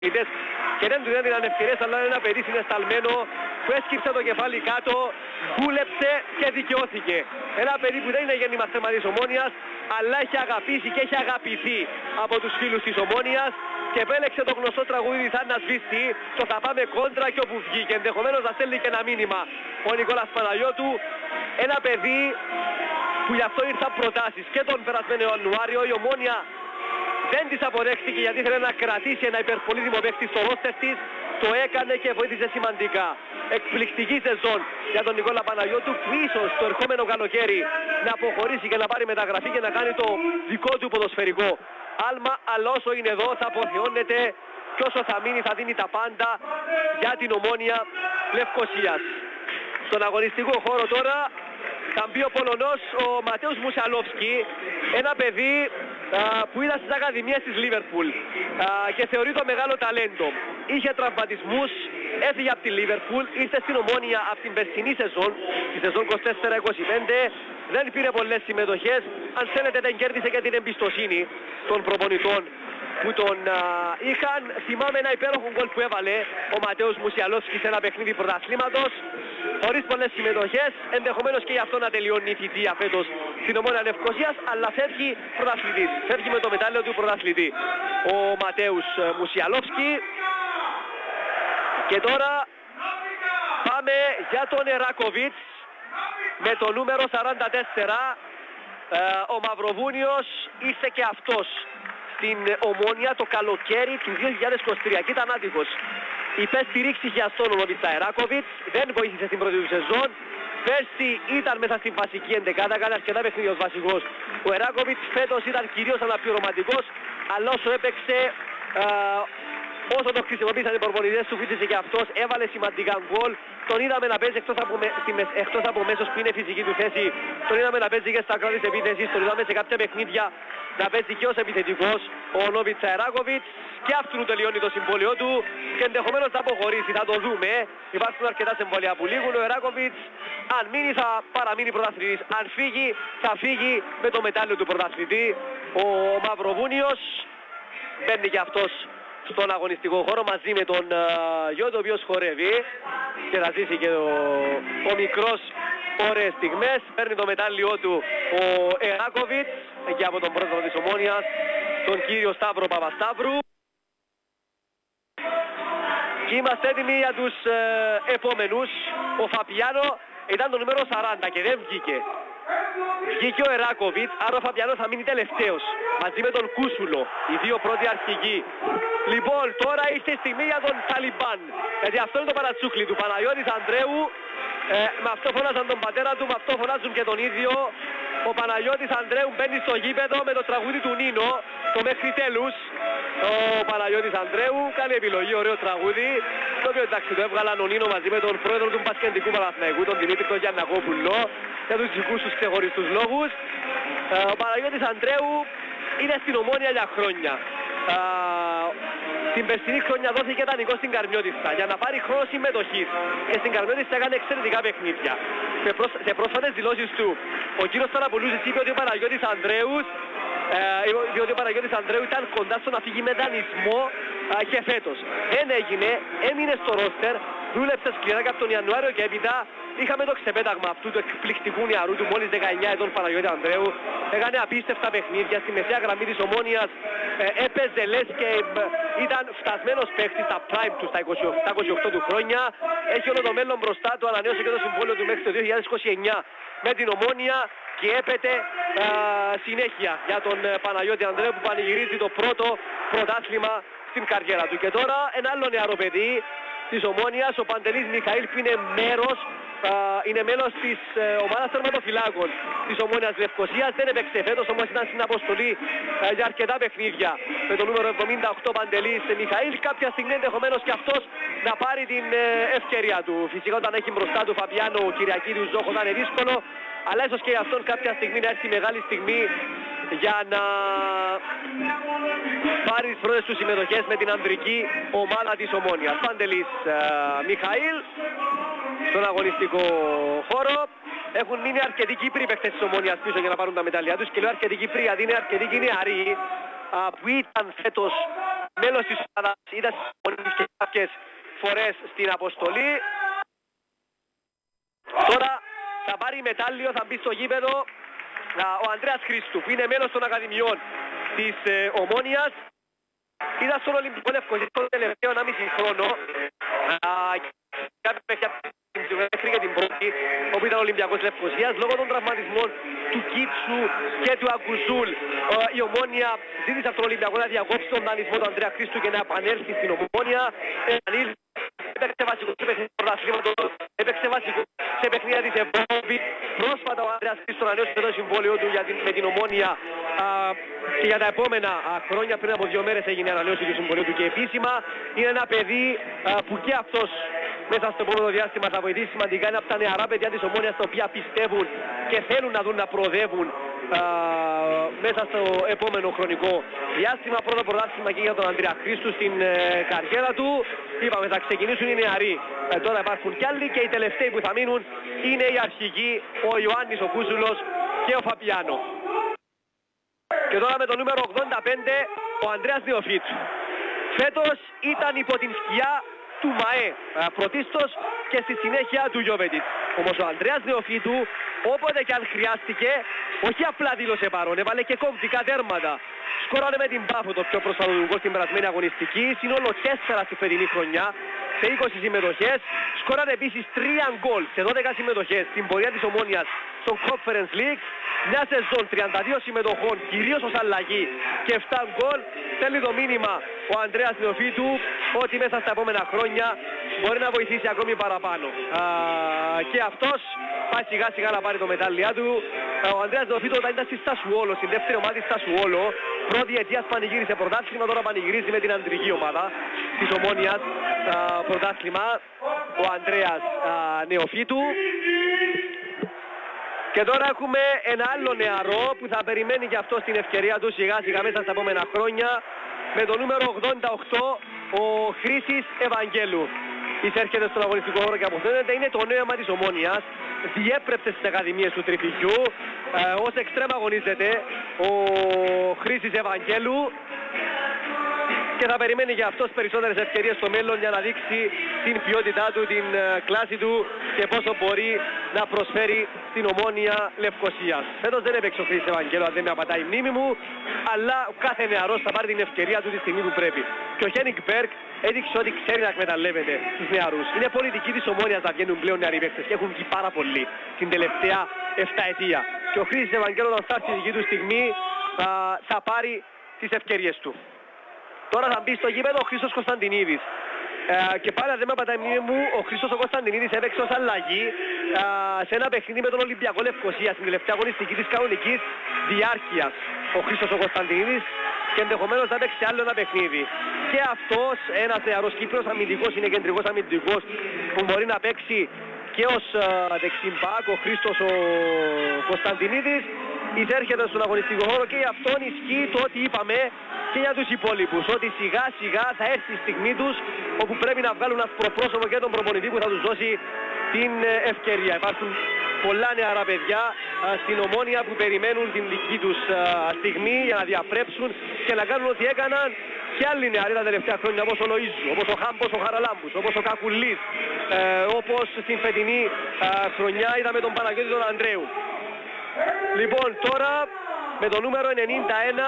και δεν του έδιναν ευκαιρίες, αλλά ένα παιδί συναισθαλμένο που έσκυψε το κεφάλι κάτω, δούλεψε και δικαιώθηκε. Ένα παιδί που δεν είναι γέννημα θέμα της Ομόνοιας, αλλά έχει αγαπήσει και έχει αγαπηθεί από τους φίλους της Ομόνοιας και επέλεξε το γνωστό τραγούδι «Θα να σβήσει» το «Θα πάμε κόντρα» και όπου βγει και ενδεχομένως να στέλνει και ένα μήνυμα ο Νικόλας Παναγιώτου, ένα παιδί που γι' αυτό ήρθαν προτάσεις και τον περασμένο Ιανουάριο. Η Ομόνια δεν της αποδέχτηκε γιατί ήθελε να κρατήσει ένα υπερπολίτιμο παίκτη στο ρόστερ της. Το έκανε και βοήθησε σημαντικά. Εκπληκτική σεζόν για τον Νικόλα Παναγιώτου που ίσως το ερχόμενο καλοκαίρι να αποχωρήσει και να πάρει μεταγραφή και να κάνει το δικό του ποδοσφαιρικό άλμα. Αλλά όσο είναι εδώ θα αποθεώνεται και όσο θα μείνει θα δίνει τα πάντα για την Ομόνια Λευκωσίας. Στον αγωνιστικό χώρο τώρα θα μπει ο Πολωνός, ο Ματέους Μουσιαλόφσκι, ένα παιδί που είδα στις ακαδημίες της Λίβερπουλ και θεωρεί το μεγάλο ταλέντο. Είχε τραυματισμούς, έφυγε από τη Λίβερπουλ, ήρθε στην Ομόνια από την περσινή σεζόν, τη σεζόν 24-25, δεν πήρε πολλές συμμετοχές, αν θέλετε δεν κέρδισε και την εμπιστοσύνη των προπονητών που τον είχαν. Θυμάμαι ένα υπέροχο γκολ που έβαλε ο Ματέους Μουσιαλόφσκι σε ένα παιχνίδι πρωταθλήματος, χωρίς πολλές συμμετοχές, ενδεχομένως και γι' αυτό να τελειώνει η θητεία φέτος στην Ομόνια Λευκωσίας, αλλά φεύγει πρωταθλητής, φεύγει με το μετάλλιο του πρωταθλητή ο Ματέους Μουσιαλόφσκι. Και τώρα πάμε για τον Εράκοβιτς με το νούμερο 44. Ο Μαυροβούνιος ήρθε και αυτός στην Ομόνια το καλοκαίρι του 2023 και ήταν άτυχος. Υπέστη ρήξη χιαστών ο Νοβιτσα Εράκοβιτς, δεν βοήθησε στην πρώτη του σεζόν. Πέρσι ήταν μέσα στην βασική εντεκάδα, έκανε αρκετά παιχνίδια ως βασικός. Ο Εράκοβιτς φέτος ήταν κυρίως αναπληρωματικός, αλλά όσο έπαιξε, όσο το χρησιμοποίησαν οι προπονητές του, φύτησε και αυτός, έβαλε σημαντικά γκολ. Τον είδαμε να παίζει εκτός από μέσος που είναι φυσική του θέση. Τον είδαμε να παίζει και στα κράτη της επίθεσης, τον είδαμε σε κάποια παιχνίδια να παίζει και ως επιθετικός ο Νόβιτσα Εράκοβιτς. Και αυτού τελειώνει το συμβόλαιο του και ενδεχομένως θα αποχωρήσει, θα το δούμε. Υπάρχουν αρκετά συμβόλαια που λήγουν. Ο Εράκοβιτς αν μείνει θα παραμείνει πρωταθλητής, αν φύγει θα φύγει με το μετάλλιο του πρωταθλητή. Ο Μαυροβούνιος μπαίνει και αυτός στον αγωνιστικό χώρο μαζί με τον γιο του, ο οποίος χορεύει και θα ζήσει και ο μικρός ωραίες στιγμές. Παίρνει το μετάλλιο του ο Εράκοβιτς και από τον πρόεδρο της Ομόνιας, τον κύριο Σταύρο Παπασταύρου. Και είμαστε έτοιμοι για τους επόμενους. Ο Φαπιάνο ήταν το νούμερο 40 και δεν βγήκε. Βγήκε ο Εράκοβιτς, άρα ο Φαπιάνο θα μείνει τελευταίος μαζί με τον Κούσουλο, οι δύο πρώτοι αρχηγοί. Λοιπόν, τώρα ήρθε η στιγμή για τον Ταλιμπάν, γιατί αυτό είναι το παρατσούκλι του Παναγιώτης Ανδρέου. Με αυτό φωνάζαν τον πατέρα του, με αυτό φωνάζουν και τον ίδιο. Ο Παναγιώτης Ανδρέου μπαίνει στο γήπεδο με το τραγούδι του Νίνο, το μέχρι τέλους. Ο Παναγιώτης Ανδρέου κάνει επιλογή, ωραίο τραγούδι, το οποίο εντάξει το έβγαλαν ο Νίνο μαζί με τον πρόεδρο του Μπασκεντικού Παναθηναϊκού, τον Δημήτρη τον Γιαννακόπουλο, για τους δικούς τους ξεχωριστούς λόγους. Ο Παναγιώτης Ανδρέου είναι στην Ομόνια για χρόνια. Την περσινή χρονιά δόθηκε δανεικό στην Καρμιώτισσα για να πάρει χρόνο συμμετοχής και στην Καρμιώτισσα έκανε εξαιρετικά παιχνίδια. Σε πρόσφατες δηλώσεις του ο κύριος Ταραπολούσης είπε ότι ο Παναγιώτης Ανδρέου ήταν κοντά στο να φύγει με δανεισμό και φέτος. Δεν έγινε, έμεινε στο ρόστερ, δούλεψε σκληρά και από τον Ιανουάριο και έπειτα είχαμε το ξεπέταγμα αυτού του εκπληκτικού νεαρού του μόλις 19 ετών Παναγιώτη Ανδρέου. Έκανε απίστευτα παιχνίδια στη μεσαία γραμμή της Ομόνιας, έπαιζε λες και ήταν φτασμένος παίκτης στα prime του, στα 28 του χρόνια. Έχει όλο το μέλλον μπροστά του, ανανέωσε και το συμβόλαιο του μέχρι το 2029 με την Ομόνια και έπεται συνέχεια για τον Παναγιώτη Ανδρέου που πανηγυρίζει το πρώτο πρωτάθλημα στην καριέρα του. Και τώρα ένα άλλο νεαρό παιδί της Ομόνιας, ο Παντελής Μιχαήλ, που είναι μέλος της ομάδας τερματοφυλάκων της Ομόνιας Λευκωσίας. Δεν έπαιξε φέτος, όμως ήταν στην αποστολή για αρκετά παιχνίδια με το νούμερο 78 Παντελής Μιχαήλ. Κάποια στιγμή ενδεχομένως και αυτός να πάρει την ευκαιρία του. Φυσικά όταν έχει μπροστά του Φαπιάνο, Κυριακίδη, Ζόχο θα είναι δύσκολο, αλλά ίσως και αυτόν κάποια στιγμή να έρθει μεγάλη στιγμή για να πάρει τις πρώτες του συμμετοχές με την ανδρική ομάδα της Ομόνιας. Παντελής Μιχαήλ στον αγωνιστικό χώρο. Έχουν μείνει αρκετοί Κύπροι παίκτες της Ομόνιας πίσω για να πάρουν τα μετάλλια τους, και λέω αρκετοί Κύπροι γιατί είναι αρκετοί και νεαροί που ήταν φέτος μέλος της ομάδας, ήταν και κάποιες φορές στην αποστολή. Τώρα θα πάρει μετάλλιο, θα μπει στο γήπεδο ο Ανδρέας Χρήστου, που είναι μέλος των Ακαδημιών της Ομόνιας. Ήταν στον Ολυμπιακό Λευκοσία το τελευταίο 1,5 χρόνο. Κάποια παιχνίδια μέχρι και την πρώτη, όπου ήταν ο Ολυμπιακός Λευκοσίας. Λόγω των τραυματισμών του Κίτσου και του Αγκουζούλ, η Ομόνια ζήτησε από τον Ολυμπιακό να διακόψει τον δανεισμό του Ανδρέα Χρήστου και να επανέλθει στην Ομόνια. Έπαιξε βασικό σε παιχνίδια του πρωταθλήματος, έπαιξε βασικό σε παιχνίδια της Ευρώπης. Πρόσφατα ο Ανδρέας Χρήστου ανανέωσε το συμβόλαιο του με την Ομόνια και για τα επόμενα χρόνια. Πριν από 2 μέρες έγινε η ανανέωση του συμβολίου του και επίσημα. Είναι ένα παιδί που και αυτός μέσα στο επόμενο διάστημα θα βοηθήσει σημαντικά. Είναι από τα νεαρά παιδιά της Ομόνιας τα οποία πιστεύουν και θέλουν να δουν να προοδεύουν μέσα στο επόμενο χρονικό διάστημα. Πρώτο πρωτάθλημα και για τον Ανδρέα Χρήστου στην καριέρα του. Είπαμε θα ξεκινήσουν οι νεαροί, τώρα υπάρχουν κι άλλοι και οι τελευταίοι που θα μείνουν είναι οι αρχηγοί, ο Ιωάννης ο Κούζουλος και ο Φαπιάνο. Και τώρα με το νούμερο 85 ο Ανδρέας Νεοφίτου. Φέτος ήταν υπό την σκιά του ΜΑΕ πρωτίστως και στη συνέχεια του Γιοβέντιτ. Όμως ο Ανδρέας Νεοφίτου όποτε και αν χρειάστηκε όχι απλά δήλωσε παρόν, έβαλε και κομβικά δέρματα. Σκόρανε με την Πάφο το πιο πρόσφατο γκολ στην περασμένη αγωνιστική, σύνολο 4 στη φετινή χρονιά σε 20 συμμετοχές. Σκόρανε επίσης 3 γκολ σε 12 συμμετοχές στην πορεία της Ομόνιας στο Conference League. Μια σεζόν 32 συμμετοχών, κυρίως ως αλλαγή και 7 γκολ. Στέλνει το μήνυμα ο Ανδρέας Νεοφίτου ότι μέσα στα επόμενα χρόνια μπορεί να βοηθήσει ακόμη παραπάνω. Και αυτός πάει σιγά σιγά να πάρει το μετάλλια του. Ο Ανδρέας Νεοφίτου όταν ήταν στη Σασουόλο, στην δεύτερη ομάδα της Σασουόλο, πρώτη αιτίας πανηγύρισε πρωτάθλημα, τώρα πανηγυρίζει με την αντρική ομάδα της Ομόνιας πρωτάθλημα ο Ανδρέας Νεοφίτου. Και τώρα έχουμε ένα άλλο νεαρό που θα περιμένει και αυτό στην ευκαιρία του σιγά σιγά μέσα στα επόμενα χρόνια, με το νούμερο 88 ο Χρήσης Ευαγγέλου. Εισέρχεται στον αγωνιστικό χώρο και αποθένεται, είναι το νέο αίμα της Ομόνιας, διέπρεψε στις ακαδημίες του Τριφυγιού, ως εξτρέμ αγωνίζεται ο Χρήσης Ευαγγέλου και θα περιμένει για αυτός περισσότερες ευκαιρίες στο μέλλον για να δείξει την ποιότητά του, την κλάση του και πόσο μπορεί να προσφέρει στην Ομόνια Λευκοσίας. Φέτος δεν έπαιξε ο Χρήστος Ευαγγέλου, αν δεν με απατάει η μνήμη μου, αλλά κάθε νεαρός θα πάρει την ευκαιρία του τη στιγμή που πρέπει. Και ο Χένικ Μπέρκ έδειξε ότι ξέρει να εκμεταλλεύεται τους νεαρούς. Είναι πολιτική της Ομόνιας να βγαίνουν πλέον νεαροί παίκτες και έχουν βγει πάρα πολύ την τελευταία 7 ετία. Και ο Χρήστος Ευαγγέλου όταν φτάσει στη δική του στιγμή θα πάρει τις ευκαιρίες του. Τώρα θα μπει στο γήπεδο ο Χρήστος Κωνσταντινίδης. Και πάλι δεν με απατάει η μνήμη μου, ο Χρήστος Κωνσταντινίδης έπαιξε ως αλλαγή σε ένα παιχνίδι με τον Ολυμπιακό Λευκοσία στην τελευταία αγωνιστική της κανονικής διάρκειας. Ο Χρήστος Κωνσταντινίδης και ενδεχομένως θα παίξει άλλο ένα παιχνίδι. Και αυτός ένας νεαρός Κύπρος αμυντικός, είναι κεντρικός αμυντικός που μπορεί να παίξει και ως δεξιμπάκ ο Χρήστος ο Κωνσταντινίδης. Εισέρχεται στον αγωνιστικό χώρο και γι' αυτόν ισχύει το ότι είπαμε και για τους υπόλοιπους, ότι σιγά σιγά θα έρθει η στιγμή τους όπου πρέπει να βγάλουν ασπροπρόσωπο και τον προπονητή που θα τους δώσει την ευκαιρία. Υπάρχουν πολλά νεαρά παιδιά στην Ομόνια που περιμένουν την δική τους στιγμή για να διαπρέψουν και να κάνουν ό,τι έκαναν και άλλοι νεαροί τα τελευταία χρόνια, όπως ο Λοΐζου, όπως ο Χάμπος, ο Χαραλάμπους, όπως ο Κακουλής, όπως στην φετινή χρονιά είδαμε τον Παναγιώτη τον Ανδρέου. Λοιπόν, τώρα με το νούμερο 91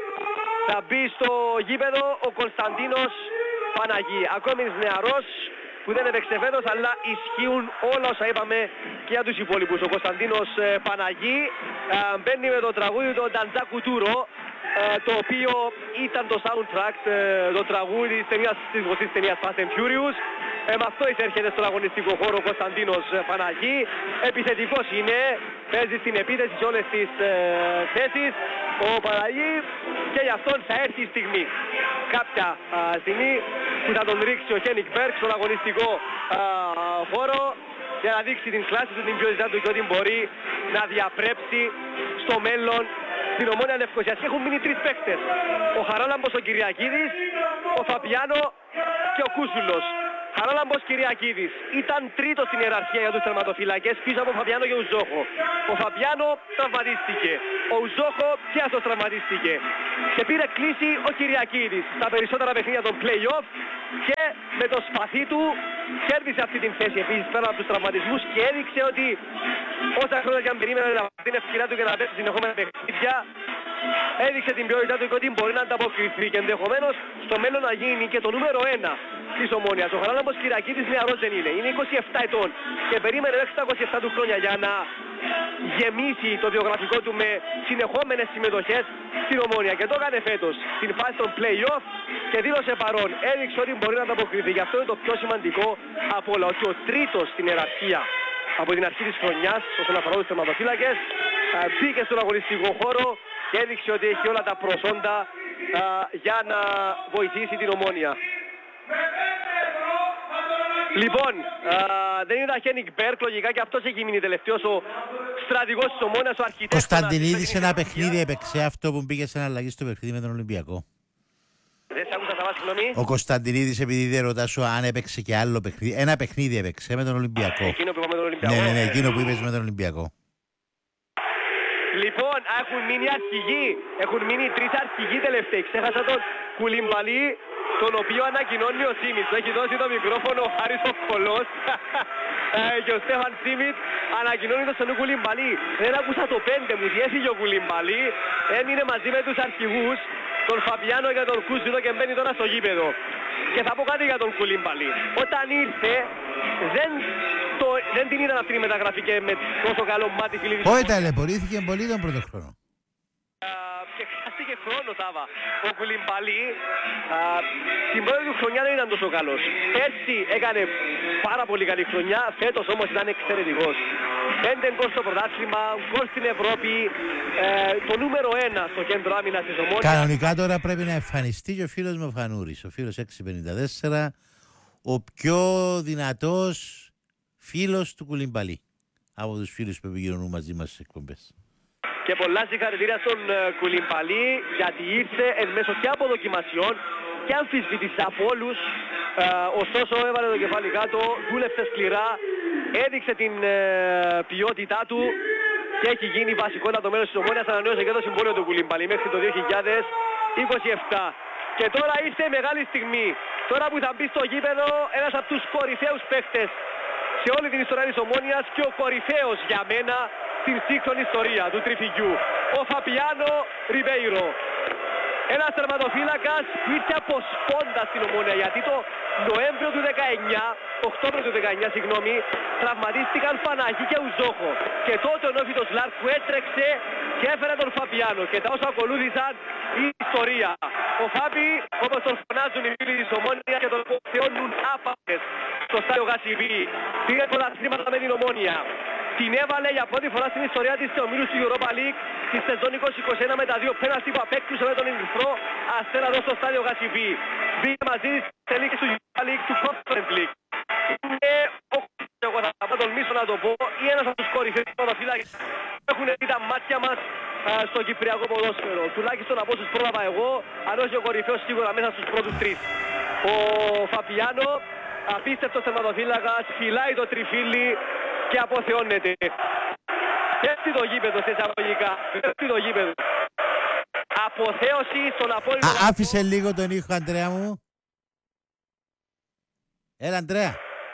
θα μπει στο γήπεδο ο Κωνσταντίνος Παναγί. Ακόμη νεαρός που δεν έπαιξε φέτος, αλλά ισχύουν όλα όσα είπαμε και για τους υπόλοιπους. Ο Κωνσταντίνος Παναγί μπαίνει με το τραγούδι του Νταντζά Κουτούρο, το οποίο ήταν το soundtrack, το τραγούδι της γνωστής ταινίας Fast and Furious. Με αυτό εισέρχεται στον αγωνιστικό χώρο ο Κωνσταντίνος Παναγί. Επιθετικός είναι, παίζει στην επίθεση σε όλες τις θέσεις ο Παναγί και γι' αυτόν θα έρθει η στιγμή. Κάποια στιγμή που θα τον ρίξει ο Χένικ Μπέρκ στον αγωνιστικό χώρο για να δείξει την κλάση του, την ποιότητά του και ότι μπορεί να διαπρέψει στο μέλλον στην Ομόνια Λευκοσίας. Και έχουν μείνει 3 παίκτες. Ο Χαράλαμπος ο Κυριακίδης, ο Φαπιάνο και ο Κούσουλος. Χαράλαμπος Κυριακίδης ήταν τρίτος στην ιεραρχία για τους τερματοφύλακες πίσω από Φαπιάνο και Ουζόχο. Ο Φαπιάνο τραυματίστηκε. Ο Ουζόχο πιάσος τραυματίστηκε. Και πήρε κλίση ο Κυριακίδης στα περισσότερα παιχνίδια των play-off και με το σπαθί του κέρδισε αυτή την θέση επίσης πέρα από τους τραυματισμούς και έδειξε ότι όσα χρόνια και αν περίμενε να πάρει την ευκαιρία του και να πέσει συνεχόμενα παιχνίδια, έδειξε την ποιότητά του και ότι μπορεί να ανταποκριθεί και ενδεχομένως στο μέλλον να γίνει και το νούμερο 1 της Ομόνοιας. Ο Χαράλαμπος Κυριακίδης νεαρός δεν είναι 27 ετών και περίμενε μέχρι τα 27 του χρόνια για να γεμίσει το βιογραφικό του με συνεχόμενες συμμετοχές στην Ομόνια και το έκανε φέτος στην φάση των play-off και δήλωσε παρόν, έδειξε ότι μπορεί να ανταποκριθεί. Γι' αυτό είναι το πιο σημαντικό από όλα, ότι ο τρίτος στην ιεραρχία από την αρχή της χρονιάς όσον αφορά τους τερματοφύλακες μπήκε στον αγωνιστικό χώρο και έδειξε ότι έχει όλα τα προσόντα για να βοηθήσει την Ομόνια. Λοιπόν, δεν είναι Χένικ Μπέρκ, λογικά και αυτός έχει μείνει τελευταίος ο στρατηγός της Ομόνοιας, ο αρχιτέκτονας. Κωνσταντινίδης σε ένα παιχνίδι έπαιξε αυτό που μπήκε σε ένα αλλαγή στο παιχνίδι με τον Ολυμπιακό. Δεν σε άκουσα, θα συγγνώμη. Ο Κωνσταντινίδης, επειδή δεν ρωτάσω αν έπαιξε και άλλο παιχνίδι, ένα παιχνίδι έπαιξε με τον Ολυμπιακό. Εκείνο που είπα με τον Ολυμπιακό. Ναι, εκείνο που είπες με τον Ολυμπιακό. Λοιπόν, έχουν μείνει αρχηγοί, έχουν μείνει τρεις αρχηγοί τελευταίοι. Ξέχασα τον Κουλιμπαλί, τον οποίο ανακοινώνει ο Σίμιτς. Έχει δώσει το μικρόφωνο ο Χάρης ο Κολός και ο Στέφαν Σίμιτς ανακοινώνει το στον Κουλιμπαλί. Δεν άκουσα το 5, μου διέφυγε ο Κουλιμπαλί, έμεινε μαζί με τους αρχηγούς, τον Φαπιάνο και τον Κούζινο και μπαίνει τώρα στο γήπεδο. Και θα πω κάτι για τον Κουλιμπαλί. Όταν ήρθε, δεν την είδαν αυτή η μεταγραφή και με τόσο καλό μάτι φίλοι της. Όχι, ταλαιπωρήθηκε πολύ τον πρώτο χρόνο. Και χρειάστηκε χρόνο, Σάβα. Ο Κουλιμπαλί την πρώτη του χρονιά δεν ήταν τόσο καλός. Πέρσι έκανε πάρα πολύ καλή χρονιά, φέτος όμως ήταν εξαιρετικός. 5 γκολ στο πρωτάθλημα, γκολ στην Ευρώπη, το νούμερο 1 στο κέντρο άμυνας της Ομόνοιας. Κανονικά τώρα πρέπει να εμφανιστεί και ο φίλος μου ο Φανούρης, ο φίλος 654, ο πιο δυνατός φίλος του Κουλιμπαλί από τους φίλους που επικοινωνούν μαζί μας στις εκπομπές. Και πολλά συγχαρητήρια στον Κουλιμπαλί γιατί ήρθε εν μέσω και αποδοκιμασιών και αμφισβήτησε από όλους. Ωστόσο έβαλε το κεφάλι κάτω, δούλεψε σκληρά, έδειξε την ποιότητά του και έχει γίνει βασικότατο μέλος της Ομόνοιας. Ανανέωσε και το συμβόλαιο του Κουλιμπαλί μέχρι το 2027. Και τώρα ήρθε η μεγάλη στιγμή. Τώρα που θα μπει στο γήπεδο ένας από τους κορυφαίους παίκτες σε όλη την ιστορία της Ομόνοιας και ο κορυφαίος για μένα στην σύγχρονη ιστορία του τριφυγιού, ο Φαπιάνο Ριμπέιρο. Ένας τερματοφύλακας που ήρθε από σπόντα στην Ομόνια γιατί το Νοέμβριο του 19, Οκτώβριο του 19, συγγνώμη, τραυματίστηκαν Παναγί και Ουζόχο. Και τότε ο νόφιτος Λάρκου έτρεξε και έφερε τον Φαπιάνο και τα όσα ακολούθησαν η ιστορία. Ο Φάπη, όπως τον φωνάζουν οι φίλοι της Ομόνιας και τον θεώνουν άπαντες στο στάδιο Γασιμπή, πήρε πολλά θρήματα με την Ομόνια. Την έβαλε για πρώτη φορά στην ιστορία της σε ομίλους του Europa League στη σεζόν 2021 με τα δύο πέναλτι που απέκτησε με τον Ερυθρό Αστέρα εδώ στο στάδιο Γασιμπή. Μπήκε μαζί στις τελικές του Europa League, του Conference League. Είναι εγώ θα τολμήσω να το πω, ή ένας από τους κορυφαίους ποδοσφαιριστές που έχουν δει τα μάτια μας στο κυπριακό ποδόσφαιρο. Τουλάχιστον από όσους πρόλαβα εγώ, αν όχι ο κορυφαίος σίγουρα μέσα στους πρώτους τρεις. Ο Φαπιάνο, απίστευτος τερματοφύλακας, φυλάει το τριφύλι και αποθεώνεται. Πέφτει το γήπεδο σε εισαγωγικά. Πέφτει το γήπεδο. Αποθέωση στον απόλυτο. Άφησε λίγο τον ήχο, Αντρέα μου. Έλα, Αντρέα.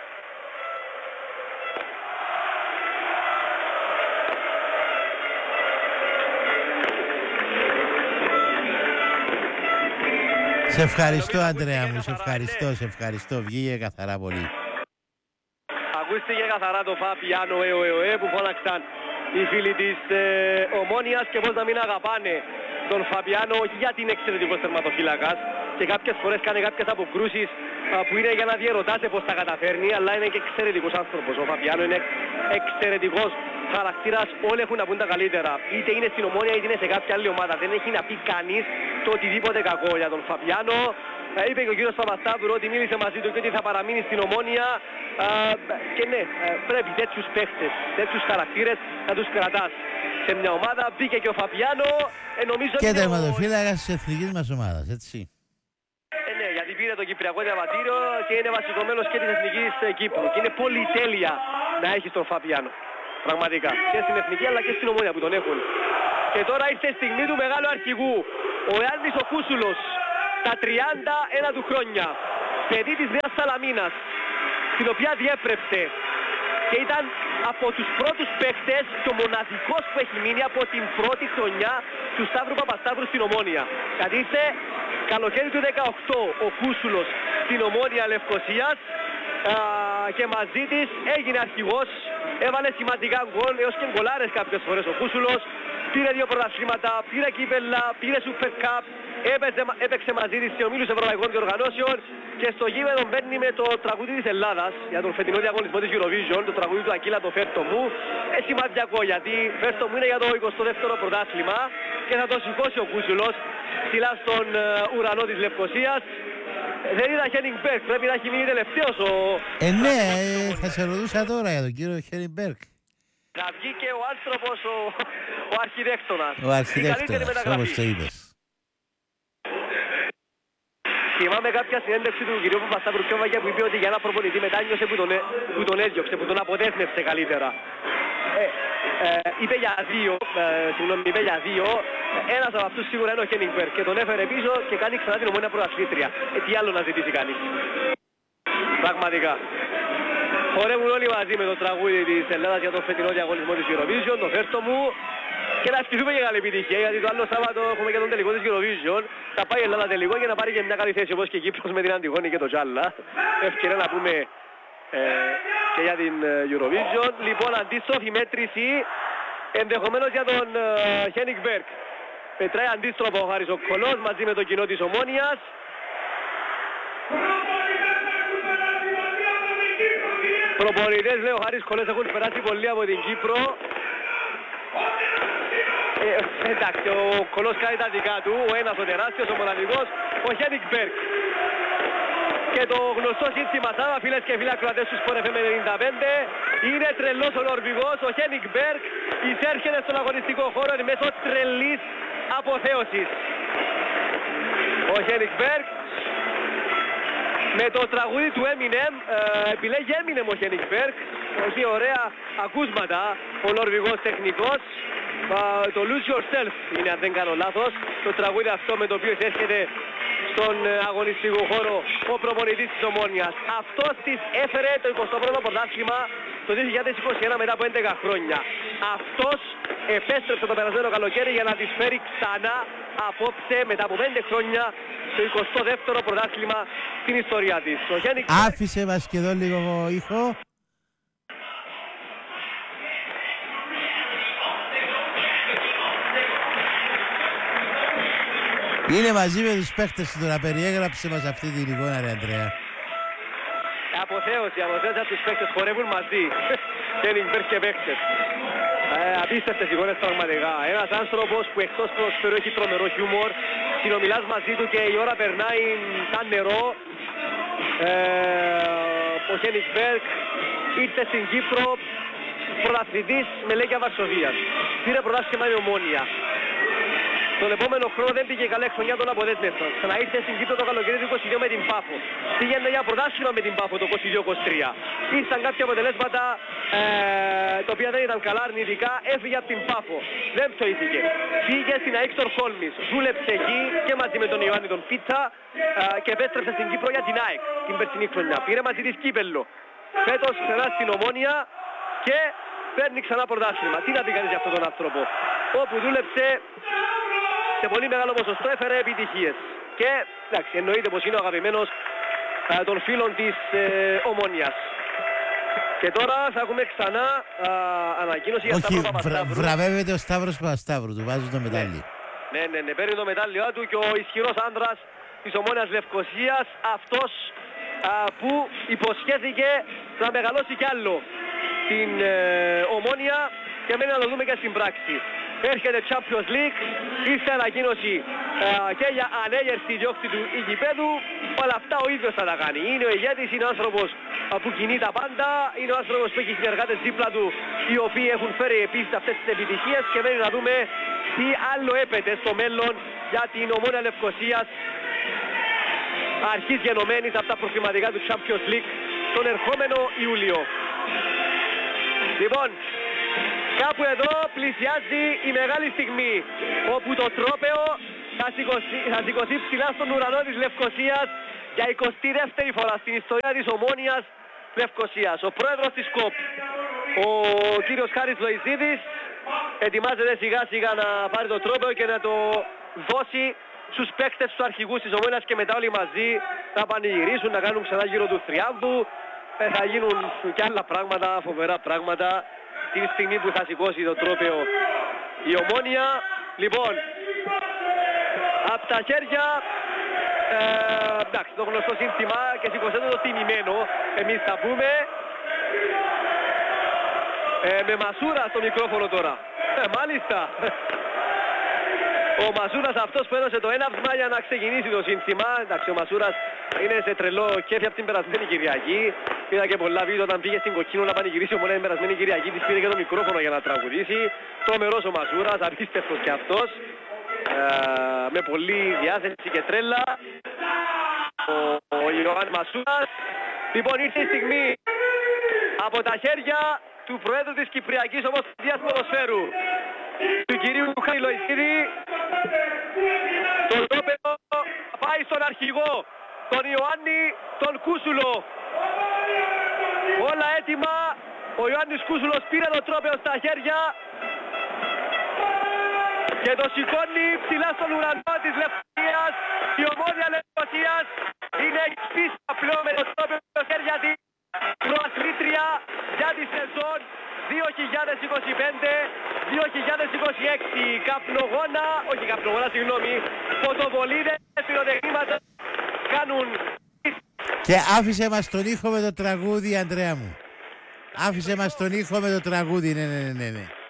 Σε ευχαριστώ, Αντρέα μου, σε ευχαριστώ, βγήκε καθαρά πολύ. Ακούστηκε καθαρά το Φαπιάνο που φώναξαν οι φίλοι της Ομόνοιας και πώς να μην αγαπάνε τον Φαπιάνο, όχι γιατί είναι εξαιρετικός τερματοφύλακας και κάποιες φορές κάνει κάποιες αποκρούσεις που είναι για να διερωτάται πώς τα καταφέρνει, αλλά είναι και εξαιρετικός άνθρωπος. Ο Φαπιάνο είναι εξαιρετικός χαρακτήρας, όλοι έχουν να πούν τα καλύτερα. Είτε είναι στην Ομόνια είτε είναι σε κάποια άλλη ομάδα. Δεν έχει να πει κανείς το οτιδήποτε κακό για τον Φαπιάνο. Είπε και ο κύριος Παπασταύρου ότι μίλησε μαζί του και ότι θα παραμείνει στην Ομόνια. Και ναι, πρέπει τέτοιους παίχτες, τέτοιους χαρακτήρες να τους κρατάς. Σε μια ομάδα μπήκε και ο Φαπιάνο. Και τερματοφύλακας της εθνικής μας ομάδας, έτσι. Ναι, γιατί ότι πήρε το κυπριακό διαβατήριο και είναι βασικό μέλος και της Εθνικής Κύπρου. Και είναι πολυτέλεια να έχεις τον Φαπιάνο. Πραγματικά. Και στην Εθνική αλλά και στην Ομόνια που τον έχουν. Και τώρα ήρθε η στιγμή του μεγάλου αρχηγού. Ο Ιάννης ο Κούσουλος. Τα 31 του χρόνια. Παιδί της Νέας Σαλαμίνας. Την οποία διέπρεψε. Και ήταν από τους πρώτους παίκτες και ο μοναδικός που έχει μείνει από την πρώτη χρονιά του Σταύρου Παπασταύρου στην Ομόνια. Κατήρθε καλοκαίρι του 18 ο Κούσουλος στην Ομόνια Λευκωσίας και μαζί της έγινε αρχηγός, έβαλε σημαντικά γκολ έως και γκολάρες κάποιες φορές ο Κούσουλος, πήρε 2 πρωταθλήματα, πήρε κύπελλα, πήρε Super Cup, έπαιξε μαζί της σε ομίλους ευρωπαϊκών διοργανώσεων και στο γήπεδο μπαίνει με το τραγούδι της Ελλάδας για τον φετινό διαγωνισμό της Eurovision, το τραγούδι του Ακύλα, το Φέρτο μου. Σημαντικό γιατί Φέρτο μου είναι για το 22ο πρωτάθλημα και θα το σηκώσει ο Κούσουλος ψηλά στον ουρανό της Λευκωσίας. Δεν είδα Χένινγκ Μπέρκ, πρέπει να έχει μείνει τελευταίος ο... Ναι, θα σε ρωτούσα τώρα για τον κύριο Χένινγκ Μπέρκ. Να βγει και ο άνθρωπος, ο αρχιδέκτονας. Ο αρχιδέκτονας, όπως το είπες. Θυμάμαι κάποια συνέντευξη του κυρίου Παπασταύρου Πιόβαγια που είπε ότι για ένα προπονητή μετά νιώσε που τον έδιωξε, που τον αποδέσμευσε καλύτερα. Είπε για δύο, ένας από αυτούς σίγουρα είναι ο Χένινγκ Μπέρκ και τον έφερε πίσω και κάνει ξανά την Ομόνια πρωταθλήτρια. Τι άλλο να ζητήσει κανείς. Πραγματικά. Χορεύουν όλοι μαζί με το τραγούδι της Ελλάδας για τον φετινό διαγωνισμό της Eurovision, το Φέρτο μου. Και να ευχηθούμε και καλή επιτυχία, γιατί το άλλο Σάββατο έχουμε και τον τελικό της Eurovision. Θα πάει η Ελλάδα τελικό για να πάρει και μια καλή θέση όπως και η Κύπρος με την Αντιγόνη και το Τζάλα. Ευκαιρία να πούμε και για την Eurovision. Λοιπόν, αντίστροφη μέτρηση ενδεχομένως για τον Χένινγκ Μπέρκ. Πετράει αντίστροφο ο Χάρης ο Κολός μαζί με το κοινό της Ομόνιας. Προπονητές, λέει ο Χάρης Κολός, έχουν περάσει πολύ από την Κύπρο. Εντάξει, ο Κολός κάνει τα δικά του, ο ένας ο τεράστιος, ο μοναδικός, ο Χένινγκ Μπέρκ. Και το γνωστό σύνθημα Σάβα, φίλες και φίλοι ακροατές του Sport FM 95, είναι τρελός ο Νορβηγός, ο Χένινγκ Μπέρκ, εισέρχεται στον αγωνιστικό χώρο εν μέσω τρελής αποθέωσης. Ο Χένινγκ Μπέρκ, με το τραγούδι του Eminem, επιλέγει Eminem ο Χένινγκ Μπέρκ, έχει ωραία ακούσματα, ο Νορβηγός τεχνικός. Το Lose Yourself είναι, αν δεν κάνω λάθος, το τραγούδι αυτό με το οποίο έρχεται στον αγωνιστικό χώρο ο προπονητής της Ομόνιας. Αυτός της έφερε το 21ο πρωτάθλημα το 2021 μετά από 11 χρόνια. Αυτός επέστρεψε το περασμένο καλοκαίρι για να της φέρει ξανά απόψε μετά από 5 χρόνια το 22ο πρωτάθλημα στην ιστορία της. Άφησε μας και εδώ λίγο ήχο. Είναι μαζί με τους παίχτες του, να περιέγραψε μας αυτή την εικόνα, ρε Αντρέα. Αποθέωση από τους παίχτες, χορεύουν μαζί. Χένινγκ Μπέρκ και παίχτες. Απίστευτες εικόνες πραγματικά. Ένας άνθρωπος που εκτός ποδοσφαίρου έχει τρομερό χιούμορ. Συνομιλάς μαζί του και η ώρα περνάει σαν νερό. Ο Χένινγκ Μπέρκ ήρθε στην Κύπρο πρωταθλητής με Λέγκια Βαρσοβίας. Πήρε πρωτάθλημα η Ομόνια. Τον επόμενο χρόνο δεν πήγε καλά χρονιά των αποδέσμευσαν. Ξαναήρθε στην Κύπρο το καλοκαίρι του 22 με την Πάφο. Πήγαινε για πρωτάθλημα με την Πάφο το 22-23. Ήρθαν κάποια αποτελέσματα τα οποία δεν ήταν καλά, αρνητικά. Έφυγε από την Πάφο. Δεν πτωήθηκε. Πήγε στην Αΐκτορ Χόλμης. Δούλεψε εκεί και μαζί με τον Ιωάννη τον Πίτσα και επέστρεψε στην Κύπρο για την ΑΕΚ την περσινή χρονιά. Πήρε μαζί της κύπελλο. Φέτος ξανά στην Ομόνια και παίρνει ξανά πρωτάθλημα. Τι να πει κανείς για αυτόν τον άνθρωπο. Όπου δούλεψε σε πολύ μεγάλο ποσοστό έφερε επιτυχίες. Και εντάξει, εννοείται πως είναι ο αγαπημένος των φίλων της Ομόνιας. Και τώρα θα έχουμε ξανά ανακοίνωση για Σταύρο Παπασταύρου. Βραβεύεται ο Σταύρος Παπασταύρου, του βάζουν το μετάλλιο. Ναι, παίρνει το μετάλλιο του και ο ισχυρός άντρας της Ομόνιας Λευκωσίας, αυτός που υποσχέθηκε να μεγαλώσει κι άλλο την Ομόνια και μένει να το δούμε και στην πράξη. Έρχεται Champions League, ήρθε ανακοίνωση και για ανέγερση διώκτη του γηπέδου. Όλα αυτά ο ίδιος θα τα κάνει. Είναι ο ηγέτης, είναι ο άνθρωπος που κινεί τα πάντα, είναι ο άνθρωπος που έχει συνεργάτες δίπλα του οι οποίοι έχουν φέρει επίσης αυτές τις επιτυχίες και μένει να δούμε τι άλλο έπεται στο μέλλον για την Ομόνια Λευκωσίας αρχής γενομένης από τα προθυματικά του Champions League τον ερχόμενο Ιούλιο. Λοιπόν, κάπου εδώ πλησιάζει η μεγάλη στιγμή όπου το τρόπαιο θα σηκωθεί ψηλά στον ουρανό της Λευκωσίας για 22η φορά στην ιστορία της Ομόνοιας Λευκωσίας. Ο πρόεδρος της ΚΟΠ, ο κύριος Χάρης Λοϊζίδης, ετοιμάζεται σιγά σιγά να πάρει το τρόπαιο και να το δώσει στους παίκτες του αρχηγούς της Ομόνοιας και μετά όλοι μαζί θα πανηγυρίσουν, να κάνουν ξανά γύρω του θριάμβου. Θα γίνουν και άλλα πράγματα, φοβερά πράγματα, την στιγμή που θα σηκώσει το τρόπαιο η Ομόνια. Λοιπόν, από τα χέρια, εντάξει, το γνωστό σύνθημα και σηκωσέτε το τιμημένο, εμείς θα πούμε. Με Μασούρα στο μικρόφωνο τώρα. Μάλιστα. Ο Μασούρας αυτός που έδωσε το έναυσμα για να ξεκινήσει το σύνθημα. Εντάξει, ο Μασούρας είναι σε τρελό κέφι από την περασμένη Κυριακή. Είδα και πολλά βίντεο όταν πήγε στην Κοκκίνο να πανηγυρίσει ομονία την περασμένη Κυριακή. Της πήρε και το μικρόφωνο για να τραγουδήσει. Τρομερός ο Μασούρας, απίστευτος κι αυτός. Με πολλή διάθεση και τρέλα. Ο Ιωάννης Μασούρας. Λοιπόν, ήρθε η στιγμή από τα χέρια του Προέδρου της Κυπριακής Ομοσπονδίας Ποδοσφαίρου, του κυρίου Χάρη Λοϊζίδη, το τρόπαιο πάει στον αρχηγό, τον Ιωάννη τον Κούσουλο. Όλα έτοιμα, ο Ιωάννης Κούσουλος πήρε το τρόπαιο στα χέρια και το σηκώνει ψηλά στον ουρανό της Λευκωσίας. Η Ομόνια Λευκωσίας είναι επίσημα πλέον με το τρόπαιο στα χέρια της προαθλήτρια για τη σεζόν 2025-2026. Καπνογόνα, όχι καπνογόνα, συγγνώμη, φωτοβολίδες, πυροτεχνήματα κάνουν. Και άφησε μας τον ήχο με το τραγούδι, Ανδρέα μου. Άφησε μας τον ήχο με το τραγούδι, ναι.